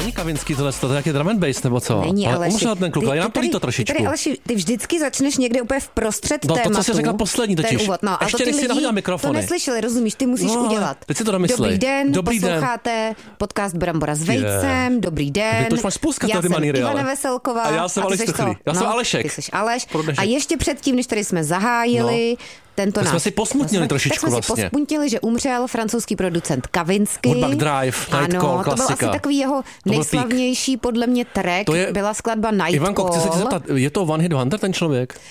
není Kavinský tohle, to je jaký drum and bass nebo co? Není, ale umřel ten kluk, ale je nám to trošičku. Ty vždycky začneš někde úplně vprostřed tématu. No to, co jsi řekla poslední totiž. Úvod, no, ještě než si nahodila mikrofony. To neslyšeli, rozumíš, ty musíš udělat. Teď si to domyslej. Dobrý den, posloucháte podcast Brambora s Vejcem, dobrý den. To už máš spousta já jsem maníry, Ivana Veselková. A já jsem Aleš Tuchlý. Já jsem Alešek. Ty jsi Aleš. A ještě předtím, než tady jsme zahájili, tento jsme si posmutnili trošičku vlastně. Tak jsme si posmutnili, že umřel francouzský producent Kavinsky. Woodback Drive, Nightcall, klasika. To byl asi takový jeho nejslavnější podle mě track, byla skladba Nightcall. Ivanko, chci se tě zeptat, je to one hit wonder ten člověk?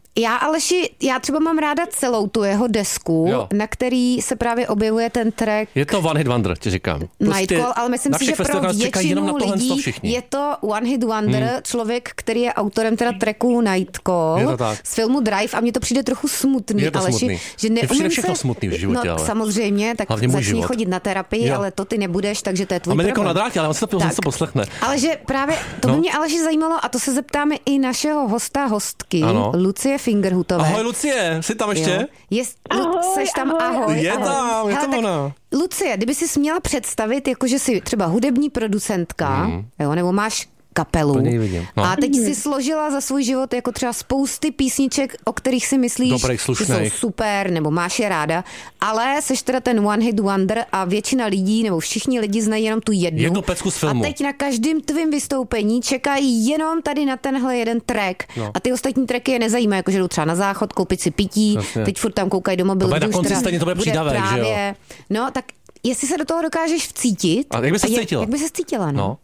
Já třeba mám ráda celou tu jeho desku, na který se právě objevuje ten track. Je to one hit wonder, ti říkám. Nightcall, ale myslím si, že pro většinu lidí je to one hit wonder, člověk, který je autorem teda tracku Nightcall z filmu Drive a mně to přijde trochu smutný. Je to smutný. Že je všechno smutný v životě, ale. Samozřejmě, tak začni chodit na terapii, ale to ty nebudeš, takže to je tvůj problém. A my někoho na drátě, ale on se to poslechne. Ale že právě, to by mě ale zajímalo a to se zeptáme i našeho hostky, Lucie Fingerhutové. Ahoj Lucie, jsi tam ještě? Seš tam, ahoj. Je tam, je to ona. Lucie, kdyby si měla představit, jakože jsi třeba hudební producentka, nebo máš kapelu. A teď si složila za svůj život jako třeba spousty písniček, o kterých si myslíš, že jsou super, nebo máš je ráda, ale seš teda ten one hit wonder a většina lidí, nebo všichni lidi znají jenom tu jednu pecku z filmu. A teď na každém tvým vystoupení čekají jenom tady na tenhle jeden track. A ty ostatní tracky je nezajímají, jakože jdou třeba na záchod, koupit si pití, teď furt tam koukají do mobilu. To na konci stejně to bude přidavek, že jo? No, tak jestli se do toho dokážeš vcítit. A jak by se cítila? Jak by se cítila, no?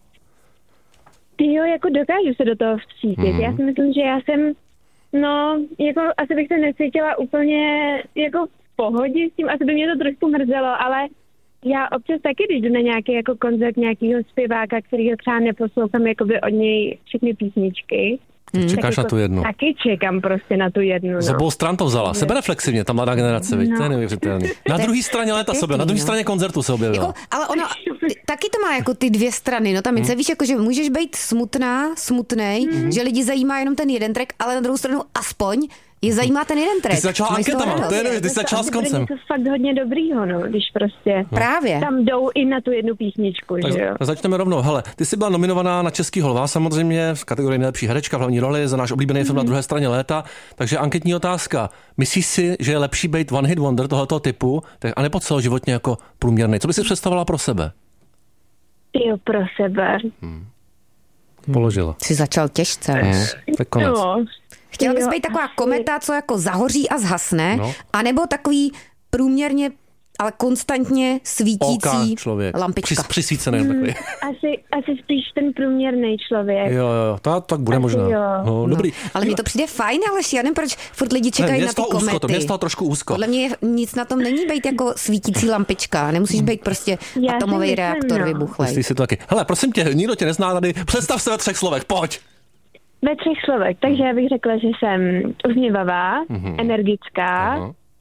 Jo, jako dokážu se do toho vcítit. Já si myslím, že já jsem, jako asi bych se necítila úplně jako v pohodě s tím, asi by mě to trošku mrzelo, ale já občas taky, když jdu na nějaký jako koncert nějakého zpěváka, kterýho třeba neposlouchám jakoby od něj všechny písničky. Čekáš na tu jednu. Taky čekám prostě na tu jednu. Z obou stran to vzala. Sebereflexivně, ta mladá generace, to je neuvěřitelné. Na druhé straně léta se objevila, na druhé straně koncertu se objevila. Jako, ale ono taky to má jako ty dvě strany, no tam víš, jako, že můžeš být smutnej, že lidi zajímá jenom ten jeden track, ale na druhou stranu aspoň je zajímá ten jeden track. Ty jsi začala anketama, ty jsi začala s koncem. To je fakt hodně dobrýho, když prostě právě tam jdou i na tu jednu písničku, tak, že jo. Začneme rovnou. Hele, ty jsi byla nominovaná na Český holva samozřejmě v kategorii nejlepší herečka v hlavní roli za náš oblíbený film Na druhé straně léta, takže anketní otázka. Myslíš si, že je lepší být one hit wonder tohoto typu, anebo celoživotně jako průměrný? Co by si představovala pro sebe? Jo, pro sebe. Položila. Jsi začal těžce. Tak konec. No. Chtěla bys být taková kometa, co jako zahoří a zhasne, anebo takový průměrně, ale konstantně svítící lampička. Přisvícený takový. Asi spíš ten průměrný člověk. Jo, tak bude asi možná. No, dobrý. Ale mně to přijde fajn, ale já nevím, proč furt lidi čekají na ty komety. Mě z toho trošku úzko. Podle mě nic na tom není být jako svítící lampička. Nemusíš být prostě atomový reaktor vybuchlej. Myslíš si to taky. Hele, prosím tě, nikdo tě nezná tady. Představ se ve 3 slovech, pojď. Ve 3 slovech, takže já bych řekla, že jsem usměvavá, energická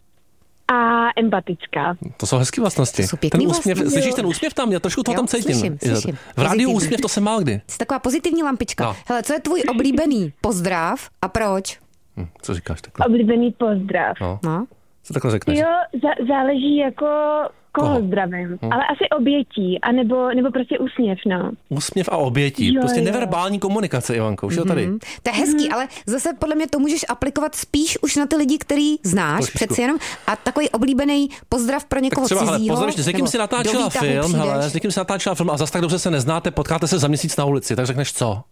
a empatická. To jsou hezký vlastnosti. Ten úsměv, slyšíš ten úsměv tam? Já trošku toho tam cítím. Slyším. V rádiu úsměv to se málo kdy. Jsi taková pozitivní lampička. No. Hele, co je tvůj oblíbený pozdrav a proč? Co říkáš takhle? Oblíbený pozdrav. No. Co takhle řekneš? Jo, záleží jako koho zdravím, ale asi obětí, nebo prostě úsměv, no. Úsměv a obětí, prostě neverbální komunikace, Ivanko, už je to tady. To je hezký, ale zase podle mě to můžeš aplikovat spíš už na ty lidi, který znáš, přeci jenom, a takový oblíbený pozdrav pro někoho třeba, cizího. Pozdrav, s někým si natáčela film, a zas tak dobře se neznáte, potkáte se za měsíc na ulici, tak řekneš co?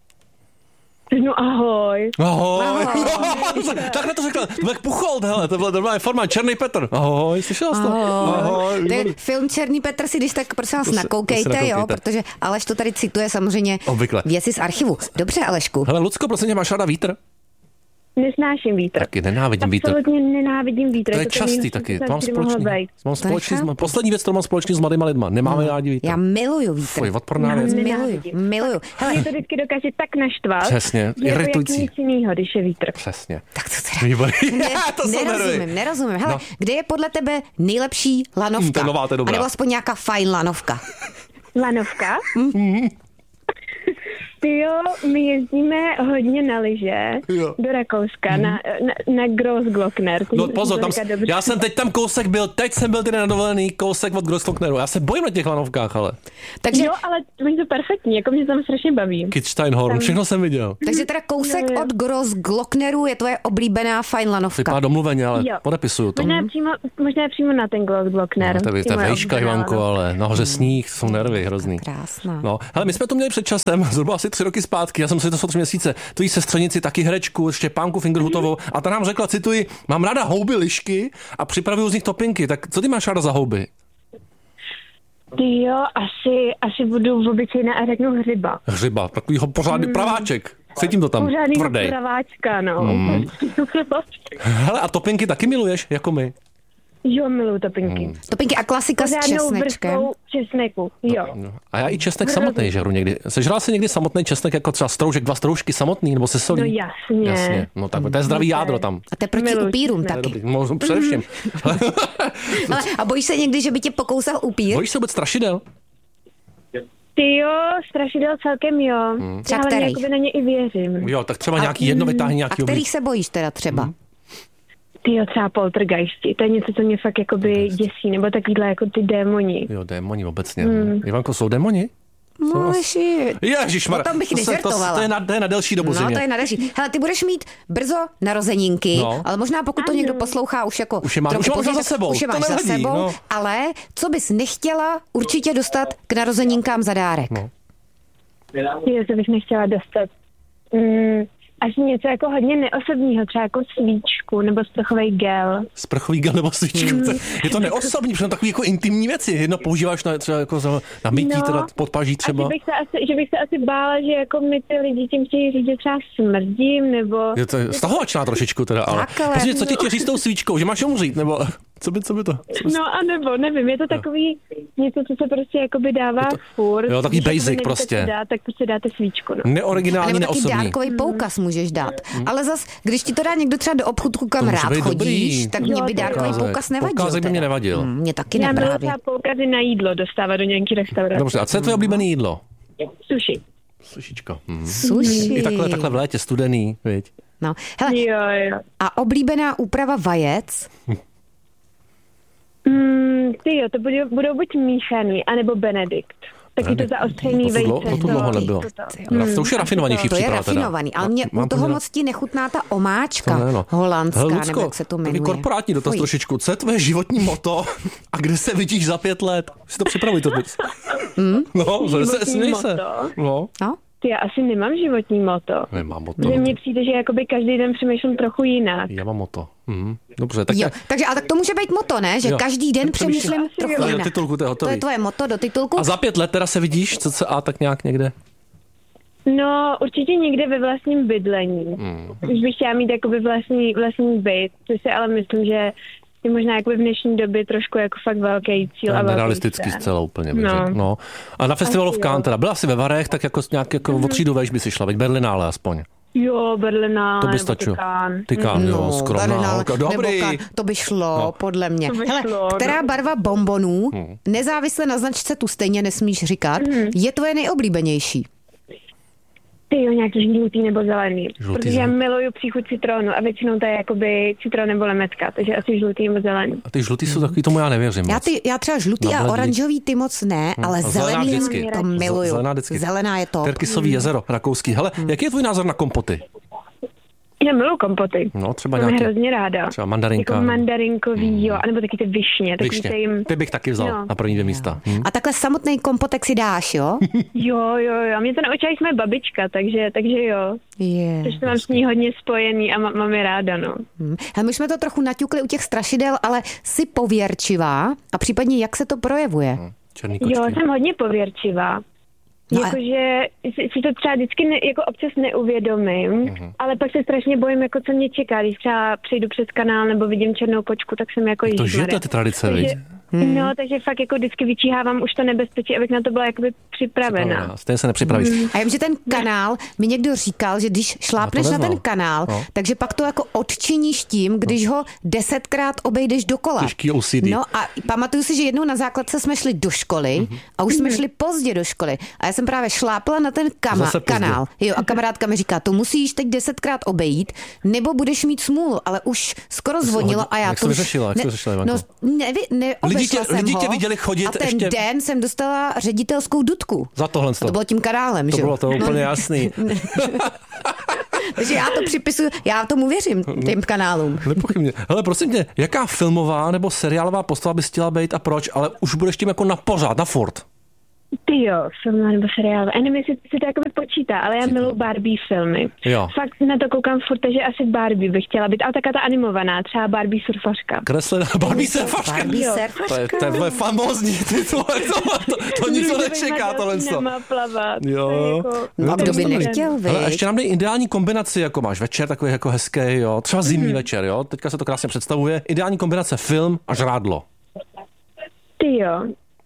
No ahoj. Ahoj. Takhle to řekla. To byl Pucholt, hele, to byla normální forma. Černý Petr. Ahoj, slyšela jsi to? Ahoj. To je film Černý Petr, si když tak prosím vás nakoukejte, jo, protože Aleš to tady cituje samozřejmě věci z archivu. Dobře, Alešku. Hele, Lucko, prosím tě, máš ráda vítr? Nesnáším vítr. Taky nenávidím vítr. Absolutně nenávidím vítr. To je častý taky. To mám společný. Poslední věc, to mám společný s mladýma lidma. Nemáme rádi vítr. Já miluju vítr. Fuj, odporná věc. Miluju. Hele, mě to vždycky dokáže tak naštvat. Přesně, iritující. Jako nic jinýho, když je vítr. Přesně. Tak to teda. Nerozumím. Hele, kde je podle tebe nejlepší lanovka? To je dobrá. A nebo aspoň nějaká fajn lanovka? Lanovka? Jo, my jezdíme hodně na lyže do Rakouska, na Großglockner. No pozor, já jsem teď tam kousek byl, teď jsem byl tedy na dovolený kousek od Großglockneru. Já se bojím na těch lanovkách, ale. Takže... Jo, ale to je to perfektní, jako mě tam strašně baví. Kitzsteinhorn, všechno jsem viděl. Takže teda kousek od Großglockneru je tvoje oblíbená fajn lanovka. Vypadá domluveně, ale podepisuju to. Možná přímo na ten Großglockner. No, to je vejška, Ivanko, ale nahoře sníh, jsou nervy hrozný. Krásná. No, hele, my jsme to měli před časem, zhruba asi 3 roky zpátky, já jsem si to 3 měsíce, tvojí sestřenici, taky herečku, Štěpánku Fingerhutovou, a ta nám řekla, cituji, mám ráda houby, lišky a připravuju z nich topinky. Tak co ty máš ráda za houby? Ty jo, asi budu obyčejná a řeknu hřiba. Hřiba, takovýho pořádný praváček. Cítím to tam, tvrdej. Praváčka, no. Hele, a topinky taky miluješ, jako my? Jo, miluju topinky. Topinky a klasika s česnečkem. Česneku, jo. No. A já i česnek samotný žeru někdy. Sežrala jsi někdy samotný česnek, jako třeba stroužek, 2 stroužky samotný, nebo se solí? No jasně. No tak to je zdravý jádro tam. A to je proti upírům taky. Možná především. Ale, a bojíš se někdy, že by tě pokousal upír? Bojíš se vůbec strašidel? Ty jo, strašidel celkem jo. Třeba ale jakoby na ně i věřím. Jo, tak třeba nějaký jedno vytáhne nějaký. A kterých se bojíš teda třeba? Ty jo, třeba poltergeisti, to je něco, co mě fakt jakoby děsí, nebo takovýhle jako ty démoni. Jo, démoni obecně. Ivanko, jsou démoni? Ježišmarja. Potom bych nežertovala. To je na delší dobu zimě. No, to je na delší. Hele, ty budeš mít brzo narozeninky, ale možná pokud to někdo poslouchá už jako už je máš za sebou. Už je máš za sebou, no. Ale co bys nechtěla určitě dostat k narozeninkám za dárek? No. Jo, co bych nechtěla dostat? Až něco jako hodně neosobního, třeba jako svíčku nebo sprchový gel. Sprchový gel nebo svíčku? Je to neosobní, protože takový jako intimní věci. Jedno používáš třeba jako na mytí, teda pod paží třeba. Že bych se asi bála, že jako my ty lidi tím chtějí říct, že třeba smrdím, nebo... Je to stahovačná trošičku teda, ale... Protože co ti říct s tou svíčkou, že máš umřít, nebo... Co by to? No a nebo, nevím, je to takový něco, co se prostě jakoby dává furt. Jo, takový basic prostě. Tak prostě dáte svíčku, no. Neoriginální, neosobní. Taky dárkový poukaz můžeš dát. Ale zas, když ti to dá někdo třeba do obchůdku, kam rád chodíš, tak mě by dárkový poukaz nevadil. Poukaz by mě nevadil. Mě taky ne právě. Já právě. třeba poukazy na jídlo dostávat do nějaký restaurace. Dobře, a co je tvoje oblíbené jídlo? Sushi. Sušičko. Sushi. I takhle v létě, studený, viď? No, hele. Jo. A oblíbená úprava vajec? Ty jo, to budou buď míchaný, anebo Benedikt. Taky to zaostřený vejce. To dlouho nebylo. To už je rafinovanější příprava. To je rafinovaný, ale mě u toho moc ti nechutná ta omáčka holandská, nebo jak se to jmenuje. Korporátní dotaz trošičku. Co je tvoje životní moto a kde se vidíš za 5 let? Si to připravuj to bys. No, směj se. No. Ty já asi nemám životní moto. Nemám moto. Mně přijde, že jakoby každý den přemýšlím trochu jinak. Já mám moto. Dobře, tak takže ale tak to může být moto, ne? Že každý den přemýšlím trochu jinak. Titulku, to je tvoje moto do titulku. A za 5 let teda se vidíš, a tak nějak někde? No, určitě někde ve vlastním bydlení. Už bych chtěla mít jakoby vlastní byt, což si ale myslím, že je možná jako v dnešní době trošku jako fakt velký cíl. A nerealisticky zcela úplně. No. A na festivalu v Cannes teda byla jsi ve Varech, tak jako nějak jako o třídu vejš by si šla, veď Berlinále aspoň. Jo, Berlinále, to by stačilo. Ty Cannes, jo, skromná. Dobrý. To by šlo, podle mě. Hele, která barva bonbonů, nezávisle na značce tu stejně nesmíš říkat, je tvoje nejoblíbenější? Ty jo, nějaký žlutý nebo zelený. Protože já miluju příchuť citronu a většinou to je jakoby citron nebo lemetka, takže asi žlutý nebo zelený. A ty žlutý jsou takový, tomu já nevěřím. Já třeba žlutý a oranžový ty moc ne, ale zelený to miluju. Zelená je to. Terkysový jezero, rakouský. Hele, jaký je tvůj názor na kompoty? Já miluji kompoty. No, třeba nějaký. Mám hrozně ráda. Třeba mandarinka. Jako mandarinkový, jo, anebo taky ty višně. Ty bych taky vzal na první 2 místa. A takhle samotný kompotek si dáš, jo? Jo. Mě to naučila jsme babička, takže jo. Takže mám s ní hodně spojený a mám je ráda, no. A my jsme to trochu naťukli u těch strašidel, ale jsi pověrčivá a případně jak se to projevuje? Černý kočky. Jo, jsem hodně pověrčivá. Jakože si to třeba vždycky jako občas neuvědomím, ale pak se strašně bojím, jako co mě čeká. Když třeba přijdu přes kanál nebo vidím černou kočku, tak jsem jako to žijete ty tradice, viď? No, takže fakt jako vždycky vyčíhávám už to nebezpečí, abych na to byla jakoby připravená. Stejně se nepřipravíš. A já vím, že ten kanál, mi někdo říkal, že když šlápneš na ten kanál, takže pak to jako odčiníš tím, když ho 10krát obejdeš dokola. Těžký OCD. No a pamatuju si, že jednou na základce jsme šli do školy a už jsme šli pozdě do školy. A já jsem právě šlápla na ten kanál. Jo, a kamarádka mi říká, to musíš teď 10krát obejít, nebo budeš mít smůlu, ale už skoro zvonilo a já jak to vyřešila, no, neobešla jsem lidi ho. tě viděli chodit a ten den jsem dostala ředitelskou dudku. Za tohle. To bylo tím kanálem, že? To bylo to úplně jasný. Takže já to připisuju, já tomu věřím, těm kanálům. Nepochybně. Hele, prosím tě, jaká filmová nebo seriálová postava bys chtěla být a proč, ale už budeš tím jako na pořád, na furt? Ty jo, filmová nebo seriálová. Já nevím, jestli si to jakoby počítá, ale já miluji Barbie filmy. Jo. Fakt na to koukám furt, takže asi Barbie bych chtěla být. Ale taká ta animovaná, třeba Barbie surfařka. Kreslená Barbie surfařka. To je famózní. To nikdo nečeká, tohle. Jo. No, kdo by nechtěl, víš? Ale ještě nám dej ideální kombinaci, jako máš večer takový jako hezký, jo. Třeba zimní večer, jo. Teďka se to krásně představuje. Ideální kombinace film a žrádlo. Ty jo.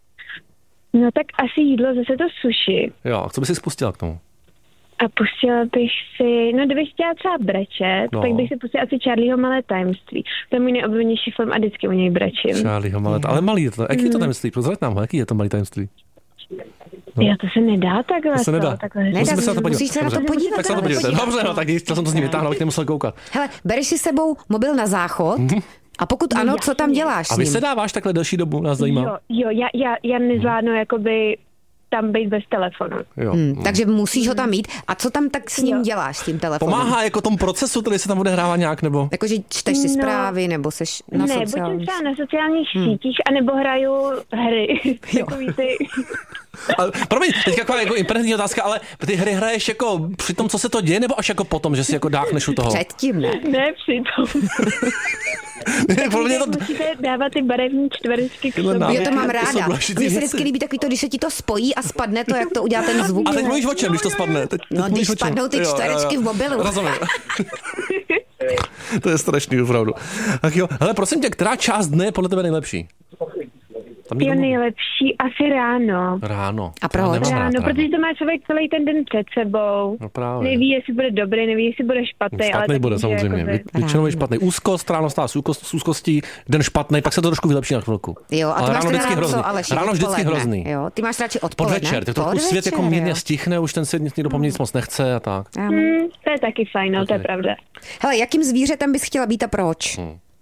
No tak asi jídlo, zase to sushi. Jo, co by si spustila k tomu? A pustila bych si, no kdybych chtěla třeba brečet, tak bych si pustila asi Charlieho malé tajemství. To je můj nejoblíbenější film a vždycky u něj brečím. Charlieho malé tajemství, ale malý je to, jaký je to tajemství? Prozrať nám ho, jaký je to malé tajemství? No. Jo, to se nedá takhle. To se nedá. Musíš se na to podívat. Tak se na to podívat. Dobře, no, tak chtěl jsem to z ní vytáhnout, abych nemusel koukat. Hele, bereš si sebou mobil na záchod? A pokud ano, co tam děláš s ním? A vysedáváš takhle delší dobu, nás zajímá. Jo, já nezvládnu jakoby tam být bez telefonu. Takže musíš ho tam mít. A co tam tak s ním děláš, s tím telefonem? Pomáhá jako tom procesu, který se tam odehrává nějak, nebo? Jakože čteš si zprávy, nebo seš na sociálních? Ne, buď třeba na sociálních sítích, anebo hraju hry. Takový ty... Promiň, teď taková jako imperativní otázka, ale ty hry hraješ jako při tom, co se to děje, nebo až jako potom, že si jako dáchneš u toho? Předtím, ne? Ne, při tom. Musíte dávat ty barevní čtverečky k sobě. Já to mám ráda. Mně se vždycky líbí takový to, když se ti to spojí a spadne to, jak to udělá ten zvuk. A teď mluvíš o čem, když to spadne? No, když spadnou ty čtverečky v mobilu. Rozumím. To je strašný, opravdu. Tak jo, hele, prosím tě, která část dne je podle tebe nejlepší? Je nejlepší asi ráno. Ráno. A proč? Ráno, protože to má člověk celý ten den před sebou. No právě. Neví, jestli bude dobrý, neví, jestli bude špatný. Špatný bude samozřejmě. Jakoby... Většinou je špatný. Úzkost, ráno stává s úzkostí, den špatný, pak se to trošku vylepší na chvilku. Jo, a ty máš teda ráno co, Aleši? Ráno vždycky hrozný. Jo, ty máš radši odpoledne. Podvečer, ty trochu svět jako mírně stichne, už ten se někdo po mně nic moc nechce a tak. To je taky fajn, no, to je pravda. Hele, jakým zvířetem bys chtěla být a proč?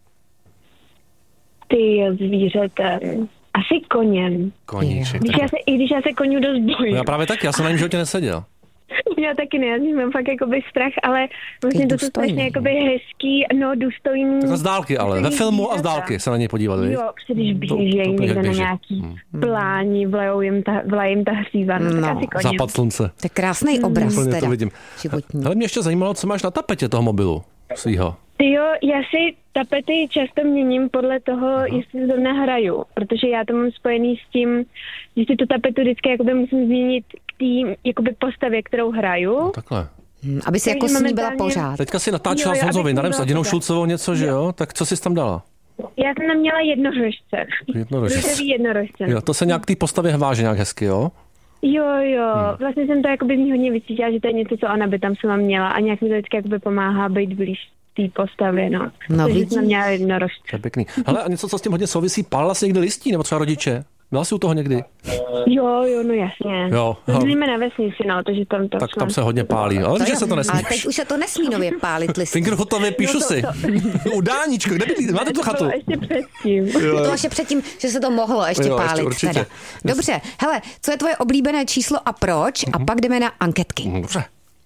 Ty zvířetem. Asi koněm. Koníček. Když já se konňů dost bojím. No já právě taky, já jsem na něm životě neseděl. Já taky ne, já mám fakt jakoby strach, ale vlastně to jsou strašně jakoby hezký, no důstojný. Tak z dálky ale, ve filmu a z dálky se na něj podívat, víš? Jo, když běžejí někde na nějaký pláni, vlaje jim ta hříva, no tak asi koněm. Západ slunce. To je krásný obraz teda. To vidím. Hele, mě ještě zajímalo, co máš na tapetě toho mobilu svýho. Jo, já si tapety často měním podle toho, jestli zrovna hraju, protože já to mám spojený s tím, že si tu tapetu vždycky jakoby musím změnit k té jakoby postavě, kterou hraju. No, takhle. Aby si jako s ní byla pořád. Teďka si natáčela s Honzou Vejnarem, s Adinou Šulcovou něco, že jo? Tak co jsi tam dala? Já jsem tam měla jednorožce. Jednorožce. Jo, to se nějak té postavě váže nějak hezky, jo? Jo, vlastně jsem to jakoby z ní hodně vycítila, že to je něco, co ona by tam sama měla a nějak mi to vždycky jakoby pomáhá být blíž té postavě, no. Takže jsem měla jednorožce. To je pěkný. Hele, a něco, co s tím hodně souvisí, pálila jsi někdy listí, nebo třeba rodiče? Byla jsi u toho někdy? Jo, no jasně. Jo. Jsme na vesnici, no, takže tam to... Tak tam se hodně pálí, ale že se to nesmí. Ale teď už se to nesmí nově pálit listy. Fingerfotově píšu si. U Dáničko, kde bydlíte? Máte tu chatu? To ještě předtím. To ještě předtím, že se to mohlo ještě pálit. Ještě teda. Dobře, hele, co je tvoje oblíbené číslo a proč? A pak jdeme na anketky. Dobře.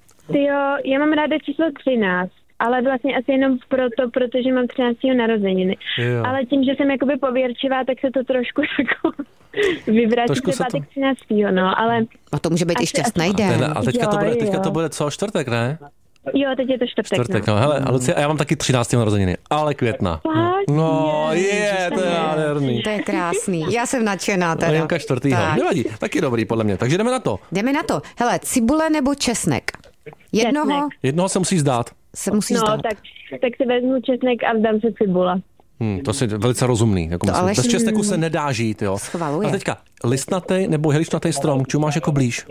Jo, já mám ráda číslo 13. Ale vlastně asi jenom protože mám 13. narozeniny. Jo. Ale tím, že jsem jakoby pověrčivá, tak se to trošku jako vyvrátí do pátek 13. No, ale... A to může být i šťastný den. A teďka to bude co, čtvrtek, ne? Jo, teď je to čtvrtek. No. Hele, a Lucie, a já mám taky 13. narozeniny, ale května. No, to je nádherný. To je krásný. Já jsem nadšená teda. Janka 4. Nevadí, taky dobrý podle mě. Takže jdeme na to. Hele, cibule nebo česnek? Jednoho se musí zdát. Tak si vezmu česnek a vzdám se cibule. To je velice rozumný. Jako bez česneku se nedá žít, jo. Schvaluje. A teďka, listnatej nebo jehličnatej strom, k čemu máš jako blíž?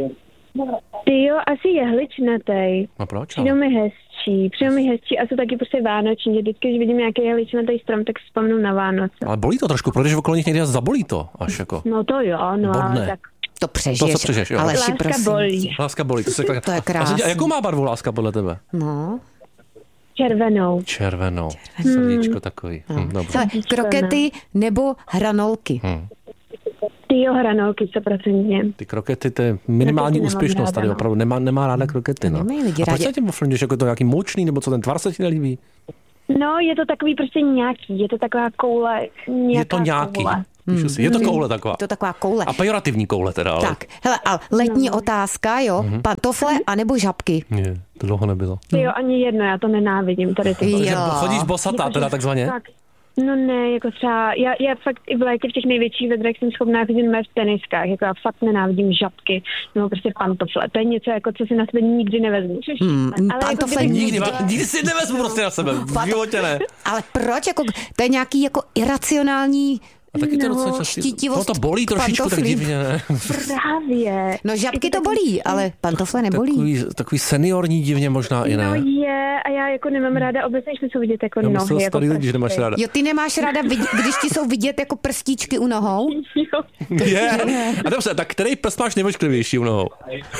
Ty jo, asi jehličnatej. A proč? Přijde mi hezčí a jsou taky prostě vánoční, že vždycky, když vidím nějaký jehličnatej strom, tak vzpomenu na Vánoce. Ale bolí to trošku, protože okolo nich někdy zabolí to až jako. No to jo, ale tak... To přežiješ, jo. Ale láska bolí. Láska bolí, to je krásný. A jakou má barvu láska podle tebe? No. Červenou. Srdíčko takový. Dobře. Hele, krokety nebo hranolky? Ty jo, hranolky 100%. Ty krokety, to je minimální úspěšnost tady, opravdu nemá ráda krokety. No. A proč se tím oflindíš, jako to nějaký močný, nebo co, ten tvar se ti nelíbí? No, je to takový prostě nějaký, je to taková koule, Je to nějaký. Koule. Je to koule taková. To taková koule. A pejorativní koule teda. Ale... Tak, hele, a letní otázka, jo, pantofle anebo žabky? Ne, to dlouho nebylo. Jo, ani jedno, já to nenávidím tady ty. Chodíš bosatá teda takzvaně? Tak. No ne, jako třeba, já fakt i v létě v těch největších vedrech jsem schopná chodit v teniskách, jako já fakt nenávidím žabky, nebo prostě pantofle, to je něco, jako co si na sebe nikdy nevezmu. Ale pantofle jako, nikdy si nevezmu prostě na sebe, v životě ne. Ale proč, jako, to je nějaký jako iracionální... A taky to docela často. To bolí trošičku tak divně, ne? Právě. No žabky to bolí, ale pantofle nebolí. Takový seniorní divně možná i ne. No je, a já jako nemám ráda obecně, když jsou vidět jako nohy. Jako lidi, že nemáš ráda. Jo, ty nemáš ráda, když ti jsou vidět jako prstíčky u nohou? Jo. Je. A dobře, tak který prst máš nejvošklivější u nohou?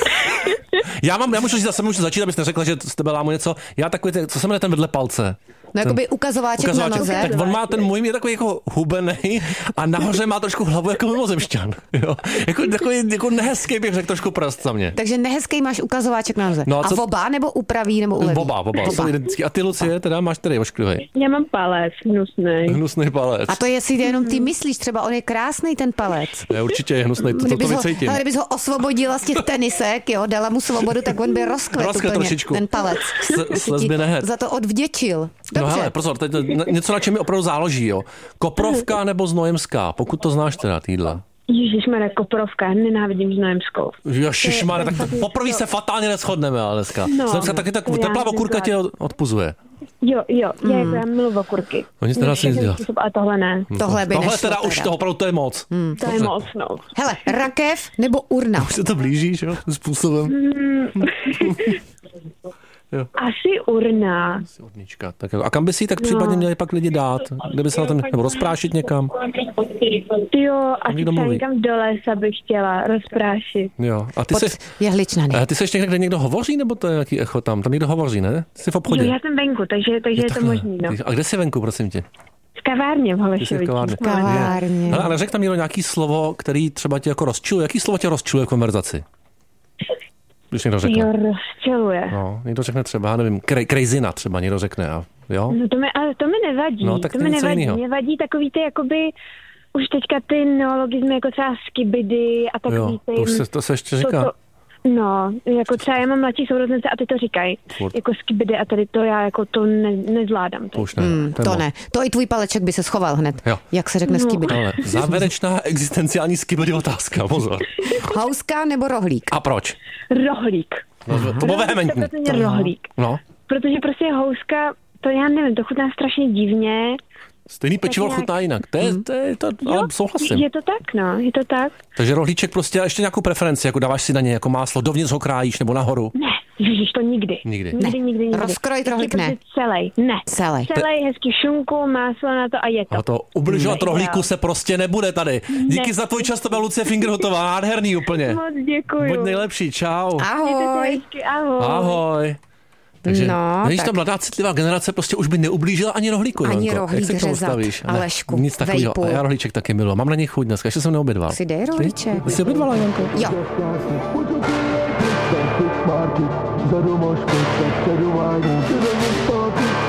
Já můžu začít, abys neřekla, že z tebe lámu něco. Já takový, co se jmenuje ten vedle palce? No jakoby ukazováček na noze. Tak on má ten můj je takový jako hubenej a nahoře má trošku hlavu jako mimozemšťan. Jo? Takový jako nehezký bych řekl trošku prst za mě. Takže nehezký máš ukazováček na noze. No a oba nebo upraví nebo uleví? Oba. Jsou identický. A ty, Lucie, teda máš tady ošklivý? Já mám palec, hnusný palec. A to jestli jenom ty myslíš, třeba on je krásný ten palec. Je určitě je hnusný, to vycítím. Ale kdybys ho osvobodila z těch tenisek, jo, dala mu svobodu, tak on by rozkvetl trošičku. Ten palec. Za to odvděčil. No hele, pozor, teď něco, na čem mi opravdu záleží, jo. Koprovka nebo Znojemská, pokud to znáš teda, týdla. Ježišmarja, Koprovka, nenávidím Znojemskou. Ježišmarja, tak poprvé se fatálně neshodneme, ale dneska. Znojemská taky tak teplá okurka tě odpuzuje. Jo, já miluji okurky. Oni teda si dělat. A tohle ne. Tohle teda už toho opravdu to je moc. To je moc, no. Hele, rakev nebo urna? Už se to blížíš, jo, způsobem. Jo. Asi urna. Asi urnička. Tak, a kam by si tak případně měli pak lidi dát? Kde by se na tom nebo rozprášit někam? Jo, asi třeba někam do lesa bych chtěla rozprášit. Jo. A ty ty seš někde, kde někdo hovoří, nebo to je nějaký echo tam? Tam někdo hovoří, ne? Jsi v obchodě? Jo, já jsem venku, takže je to možný, no. A kde jsi venku, prosím tě? V kavárně v Holešovici. Kavárně. Ale řekl tam nějaký slovo, který třeba tě jako rozčiluje. Jaký slovo tě rozčiluje v konverzaci? Když někdo řekne. Jo, rozčiluje. No, někdo řekne třeba, nevím, crazyna třeba někdo řekne, jo? No to mi nevadí. No, tak to mi nevadí. Mě vadí takový ty jakoby už teďka ty neologizmy jako třeba skibidy a takový ty. To se ještě říká. No, jako třeba já mám mladší sourozence a ty to říkají. Jako skibidy a tady to já jako to nezvládám. To už ne. To ne. To i tvůj paleček by se schoval hned. Jo. Jak se řekne skibidy. Ale závěrečná existenciální skibidy otázka, pozor. Houska nebo rohlík? A proč? Rohlík. To bylo vehementní. Rohlík. No. Protože prostě houska, to já nevím, to chutná strašně divně. Stejný pečivo chutná jinak. To je to, ale souhlasím. Je to tak, no, je to tak. Takže rohlíček prostě ještě nějakou preferenci, jako dáváš si na ně jako máslo, dovnitř ho krájíš nebo nahoru? Ne, ježiš, to nikdy. Nikdy. Rozkrojit rohlík ne. Celý, ne. Celý, hezký šunku, máslo na to a je to. A to ubližovat rohlíku se prostě nebude tady. Díky za tvůj čas, to byla Lucie Fingerhotová, nádherný úplně. Moc děkuju. Buď nejlepší, čau. Ahoj. Ahoj. Takže když ta mladá citlivá generace prostě už by neublížila ani rohlíku. Ani rohlík řezat, Alešku, nic takového. A já rohlíček taky miluji. Mám na něj chuť dneska, ještě jsem neobědval. Si dej rohlíček. Ty jsi obědvala, Janko? Jo. Za domášku, tak se doma,